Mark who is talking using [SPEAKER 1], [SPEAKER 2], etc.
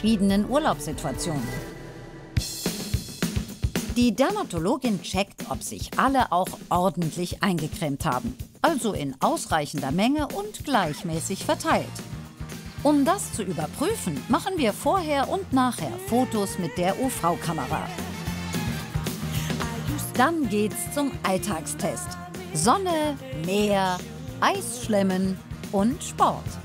[SPEAKER 1] verschiedenen Urlaubssituationen. Die Dermatologin checkt, ob sich alle auch ordentlich eingecremt haben, also in ausreichender Menge und gleichmäßig verteilt. Um das zu überprüfen, machen wir vorher und nachher Fotos mit der UV-Kamera. Dann geht's zum Alltagstest. Sonne, Meer, Eisschlemmen und Sport.